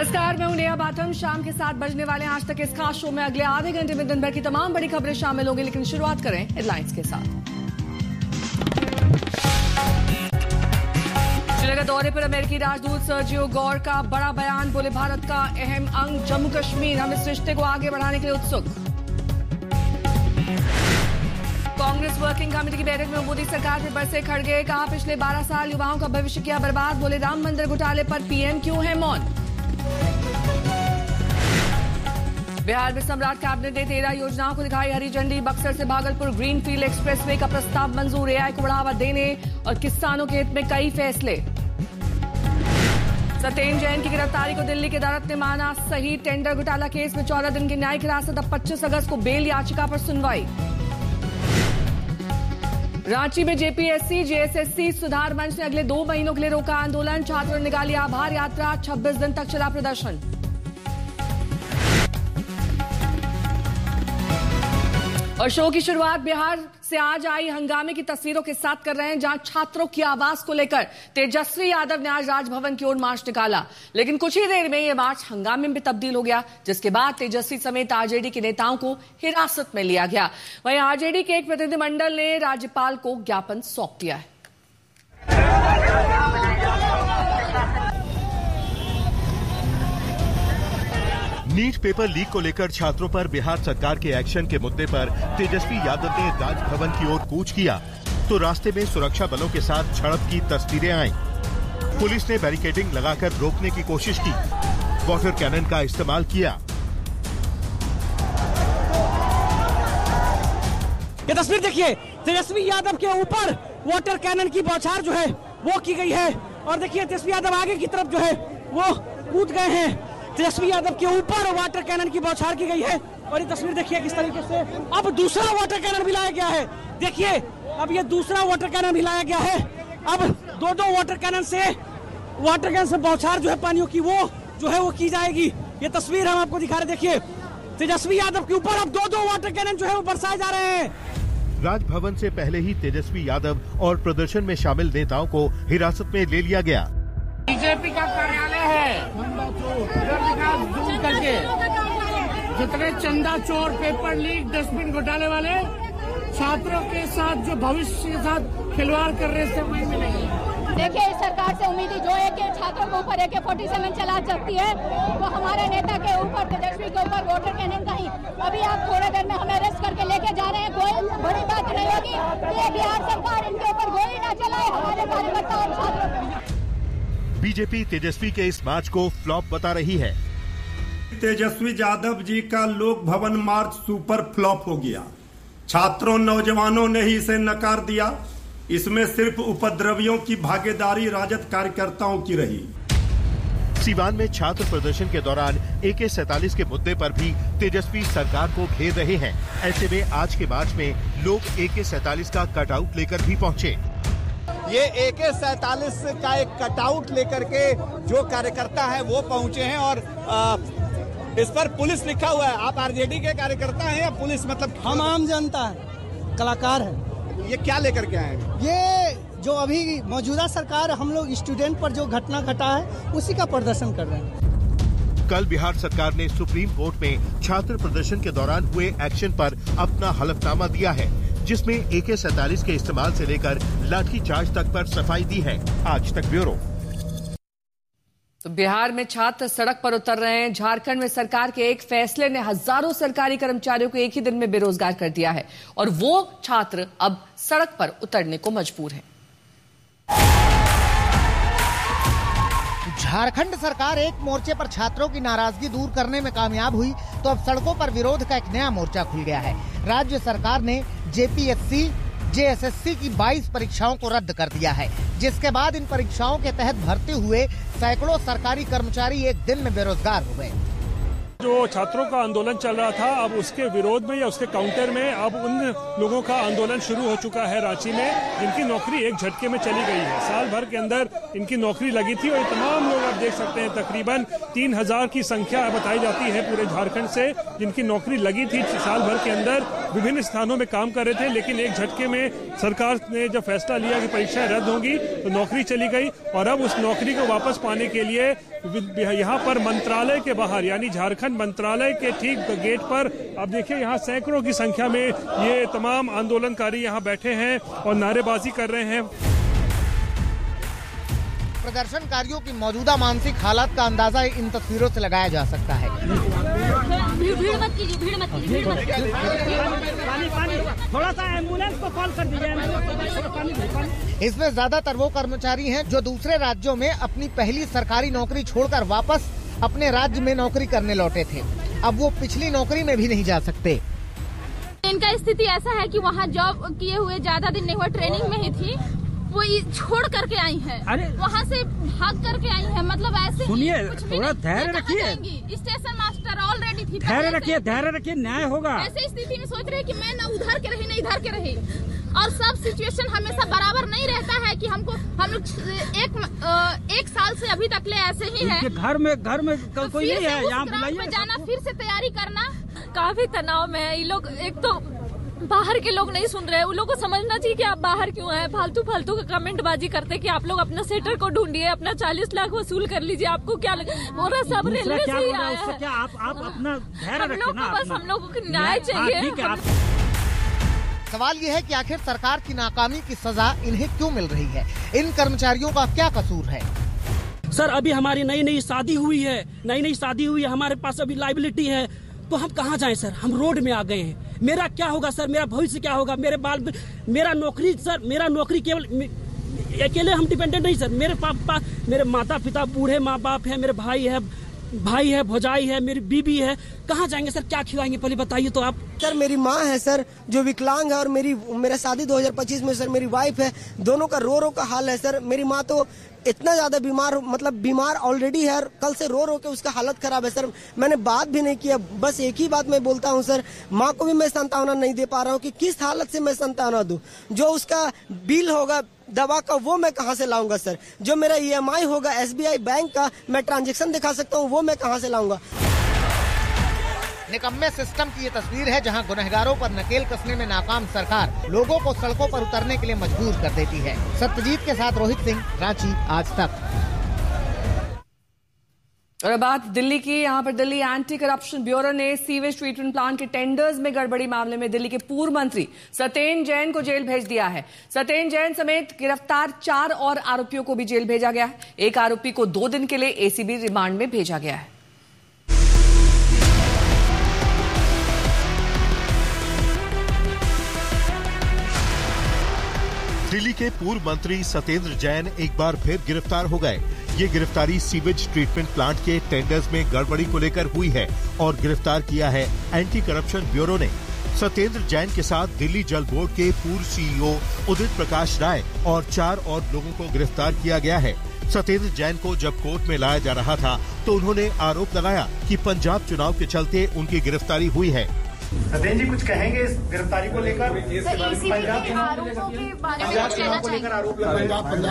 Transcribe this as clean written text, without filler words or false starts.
नमस्कार, मैं हूं नेहा बाथम। शाम के 7 बजने वाले आज तक इस खास शो में अगले आधे घंटे में दिन भर की तमाम बड़ी खबरें शामिल होंगी, लेकिन शुरुआत करें हेडलाइंस के साथ। श्रीलंका दौरे पर अमेरिकी राजदूत सर्जियो गौर का बड़ा बयान, बोले भारत का अहम अंग जम्मू कश्मीर, हम इस रिश्ते को आगे बढ़ाने के लिए उत्सुक। कांग्रेस वर्किंग कमेटी की बैठक में मोदी सरकार पर बरसे खड़गे, कहा पिछले 12 साल युवाओं का भविष्य किया बर्बाद, बोले राम मंदिर घोटाले पर पीएम क्यों है मौन। बिहार में सम्राट कैबिनेट ने 13 योजनाओं को दिखाई हरी झंडी, बक्सर से भागलपुर ग्रीनफील्ड एक्सप्रेसवे का प्रस्ताव मंजूर, एआई को बढ़ावा देने और किसानों के हित में कई फैसले। सत्येंद्र जैन की गिरफ्तारी को दिल्ली की अदालत ने माना सही, टेंडर घोटाला केस में 14 दिन की न्यायिक हिरासत, अब 25 अगस्त को बेल याचिका पर सुनवाई। रांची में जेपीएससी जेएसएससी सुधार मंच ने अगले 2 महीनों के लिए रोका आंदोलन, छात्रों ने निकाली आभार यात्रा, 26 दिन तक चला प्रदर्शन। और शो की शुरुआत बिहार से आज आई हंगामे की तस्वीरों के साथ कर रहे हैं, जहां छात्रों की आवाज को लेकर तेजस्वी यादव ने आज राजभवन की ओर मार्च निकाला, लेकिन कुछ ही देर में यह मार्च हंगामे में तब्दील हो गया, जिसके बाद तेजस्वी समेत आरजेडी के नेताओं को हिरासत में लिया गया। वहीं आरजेडी के एक प्रतिनिधिमंडल ने राज्यपाल को ज्ञापन सौंप दिया है। नीट पेपर लीक को लेकर छात्रों पर बिहार सरकार के एक्शन के मुद्दे पर तेजस्वी यादव ने राजभवन की ओर कूच किया, तो रास्ते में सुरक्षा बलों के साथ झड़प की तस्वीरें आईं। पुलिस ने बैरिकेडिंग लगाकर रोकने की कोशिश की, वाटर कैनन का इस्तेमाल किया। ये तस्वीर देखिए, तेजस्वी यादव के ऊपर वाटर कैनन की बौछार जो है वो की गई है, और देखिए तेजस्वी यादव आगे की तरफ जो है वो कूद गए हैं। तेजस्वी यादव के ऊपर वाटर कैनन की बौछार की गई है, और ये तस्वीर देखिए किस तरीके से अब दूसरा वाटर कैनन भी लाया गया है। देखिए अब ये दूसरा वाटर कैनन भी लाया गया है, अब दो वाटर कैनन से बौछार जो है पानियों की वो जो है वो की जाएगी। ये तस्वीर हम आपको दिखा रहे, देखिए तेजस्वी यादव के ऊपर अब दो वाटर कैनन जो है वो बरसाए जा रहे हैं। राजभवन से पहले ही तेजस्वी यादव और प्रदर्शन में शामिल नेताओं को हिरासत में ले लिया गया। बीजेपी का कार्यालय है, जूम करके जितने चंदा चोर, पेपर लीक, डस्टबिन घोटाले वाले छात्रों के साथ जो भविष्य के साथ खिलवाड़ कर रहे थे वही मिलेंगे। देखिए इस सरकार से उम्मीद ही जो है कि छात्रों के ऊपर AK-47 चला सकती है, तो हमारे नेता के ऊपर, तेजस्वी के ऊपर वाटर कैनन का ही अभी आप थोड़ी देर में हमें अरेस्ट करके लेके जा रहे हैं। कोई बड़ी बात नहीं होगी कि बिहार सरकार इनके ऊपर गोली न चलाए हमारे कार्यकर्ता और छात्रों। बीजेपी तेजस्वी के इस मार्च को फ्लॉप बता रही है। तेजस्वी यादव जी का लोक भवन मार्च सुपर फ्लॉप हो गया। छात्रों नौजवानों ने ही इसे नकार दिया। इसमें सिर्फ उपद्रवियों की भागीदारी राजद कार्यकर्ताओं की रही। सीवान में छात्र प्रदर्शन के दौरान AK-47 के मुद्दे पर भी तेजस्वी सरकार को घेर रहे हैं। ऐसे में आज के मार्च में लोग AK-47 का कटआउट लेकर भी पहुंचे। ये AK-47 का एक कटआउट लेकर के जो कार्यकर्ता है वो पहुंचे हैं, और इस पर पुलिस लिखा हुआ है। आप आरजेडी के कार्यकर्ता हैं या पुलिस? मतलब हम आम जनता है, कलाकार है। ये क्या लेकर के आए हैं? ये जो अभी मौजूदा सरकार हम लोग स्टूडेंट पर जो घटना घटा है उसी का प्रदर्शन कर रहे हैं। कल बिहार सरकार ने सुप्रीम कोर्ट में छात्र प्रदर्शन के दौरान हुए एक्शन पर अपना हलफनामा दिया है, जिसमें AK-47 के इस्तेमाल से लेकर लाठीचार्ज तक पर सफाई दी है। आज तक ब्यूरो। तो बिहार में छात्र सड़क पर उतर रहे हैं। झारखंड में सरकार के एक फैसले ने हजारों सरकारी कर्मचारियों को एक ही दिन में बेरोजगार कर दिया है, और वो छात्र अब सड़क पर उतरने को मजबूर हैं। झारखंड सरकार एक मोर्चे पर छात्रों की नाराजगी दूर करने में कामयाब हुई, तो अब सड़कों पर विरोध का एक नया मोर्चा खुल गया है। राज्य सरकार ने जेपीएससी जेएसएससी की 22 परीक्षाओं को रद्द कर दिया है, जिसके बाद इन परीक्षाओं के तहत भर्ती हुए सैकड़ों सरकारी कर्मचारी एक दिन में बेरोजगार हो गए। जो छात्रों का आंदोलन चल रहा था, अब उसके विरोध में या उसके काउंटर में अब उन लोगों का आंदोलन शुरू हो चुका है रांची में, जिनकी नौकरी एक झटके में चली गई है। साल भर के अंदर इनकी नौकरी लगी थी, और ये तमाम लोग आप देख सकते हैं, तकरीबन 3000 की संख्या बताई जाती है पूरे झारखंड से जिनकी नौकरी लगी थी साल भर के अंदर। विभिन्न स्थानों में काम कर रहे थे, लेकिन एक झटके में सरकार ने जब फैसला लिया कि परीक्षाएं रद्द होंगी तो नौकरी चली गई। और अब उस नौकरी को वापस पाने के लिए यहाँ पर मंत्रालय के बाहर, यानी झारखंड मंत्रालय के ठीक गेट पर अब देखिए यहाँ सैकड़ों की संख्या में ये तमाम आंदोलनकारी यहाँ बैठे हैं और नारेबाजी कर रहे हैं। प्रदर्शनकारियों की मौजूदा मानसिक हालत का अंदाजा इन तस्वीरों से लगाया जा सकता है। भीड़ मत कीजिए। थोड़ा सा एम्बुलेंस को कॉल कर दीजिए। इसमें ज्यादातर वो कर्मचारी हैं जो दूसरे राज्यों में अपनी पहली सरकारी नौकरी छोड़कर वापस अपने राज्य में नौकरी करने लौटे थे। अब वो पिछली नौकरी में भी नहीं जा सकते। इनका स्थिति ऐसा है कि वहाँ जॉब किए हुए ज्यादा दिन नहीं हुआ, ट्रेनिंग में ही थी, वो छोड़ करके आई है, वहाँ से भाग करके आई है। मतलब ऐसे सुनिए, थोड़ा धैर्य रखिए। स्टेशन मास्टर ऑलरेडी थी। धैर्य रखिए, न्याय होगा। ऐसे स्थिति में सोच रहे कि मैं न उधर के रही न इधर के रही, और सब सिचुएशन हमेशा बराबर नहीं रहता है कि हम लोग एक साल से अभी तक ले ऐसे ही है। घर में कोई नहीं है, यहाँ बुलाइए। जाना, फिर से तैयारी करना, काफी तनाव में है। ये लोग एक तो बाहर के लोग नहीं सुन रहे, उन लोगों को समझना चाहिए कि आप बाहर क्यों आए। फालतू का कमेंटबाजी करते कि आप लोग अपना सेटर को ढूंढिए, अपना 40 लाख वसूल कर लीजिए, आपको क्या बोला, सब रेलवे से ही आया है। क्या आप अपना धैर्य रखिए ना। बस हम लोगों को न्याय चाहिए। सवाल ये है कि आखिर सरकार की नाकामी की सजा इन्हें क्यों मिल रही है? इन कर्मचारियों का क्या कसूर है? सर, अभी हमारी नई शादी हुई है, हमारे पास अभी लाइबिलिटी है, तो हम कहाँ जाएं सर? हम रोड में आ गए हैं। मेरा क्या होगा सर? मेरा भविष्य क्या होगा? मेरा नौकरी सर, मेरा नौकरी केवल अकेले हम डिपेंडेंट नहीं सर। मेरे पापा, मेरे माता पिता बूढ़े माँ बाप है, मेरे भाई है, भौजाई है, मेरी बीबी है, कहाँ जाएंगे सर? क्या खिलाएंगे? पहले बताइए तो आप। सर, मेरी माँ है सर जो विकलांग है, और मेरा शादी 2025 में सर, मेरी वाइफ है, दोनों का रो का हाल है सर। मेरी माँ तो इतना ज्यादा बीमार ऑलरेडी है, और कल से रो के उसका हालत खराब है सर। मैंने बात भी नहीं किया, बस एक ही बात मैं बोलता हूँ सर, माँ को भी मैं सांत्वना नहीं दे पा रहा हूँ कि किस हालत से मैं सांत्वना दूं। जो उसका बिल होगा दवा का, वो मैं कहाँ से लाऊंगा सर? जो मेरा EMI होगा SBI बैंक का, मैं ट्रांजैक्शन दिखा सकता हूँ, वो मैं कहाँ से लाऊंगा? निकम्मे सिस्टम की ये तस्वीर है जहां गुनहगारों पर नकेल कसने में नाकाम सरकार लोगों को सड़कों पर उतरने के लिए मजबूर कर देती है। सत्यजीत के साथ रोहित सिंह, रांची, आज तक। और अब बात दिल्ली की। यहाँ पर दिल्ली एंटी करप्शन ब्यूरो ने सीवेज ट्रीटमेंट प्लांट के टेंडर्स में गड़बड़ी मामले में दिल्ली के पूर्व मंत्री सत्येंद्र जैन को जेल भेज दिया है। सत्येंद्र जैन समेत गिरफ्तार 4 और आरोपियों को भी जेल भेजा गया है। एक आरोपी को 2 दिन के लिए ACB रिमांड में भेजा गया है। दिल्ली के पूर्व मंत्री सत्येंद्र जैन एक बार फिर गिरफ्तार हो गए। ये गिरफ्तारी सीवेज ट्रीटमेंट प्लांट के टेंडर्स में गड़बड़ी को लेकर हुई है और गिरफ्तार किया है एंटी करप्शन ब्यूरो ने। सत्येंद्र जैन के साथ दिल्ली जल बोर्ड के पूर्व CEO उदित प्रकाश राय और 4 और लोगों को गिरफ्तार किया गया है। सत्येंद्र जैन को जब कोर्ट में लाया जा रहा था तो उन्होंने आरोप लगाया कि पंजाब चुनाव के चलते उनकी गिरफ्तारी हुई है। सत्येंद्र जी कुछ कहेंगे इस गिरफ्तारी को लेकर? पंजाब चुनाव को लेकर आरोप लगा